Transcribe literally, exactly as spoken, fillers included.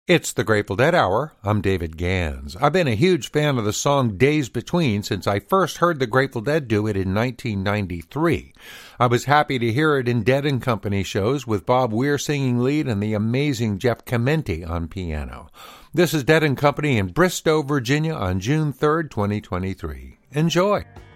It's the Grateful Dead Hour. I'm David Gans. I've been a huge fan of the song Days Between since I first heard the Grateful Dead do it in nineteen ninety-three. I was happy to hear it in Dead and Company shows with Bob Weir singing lead and the amazing Jeff Chimenti on piano. This is Dead and Company in Bristow, Virginia on June third, twenty twenty-three. Enjoy!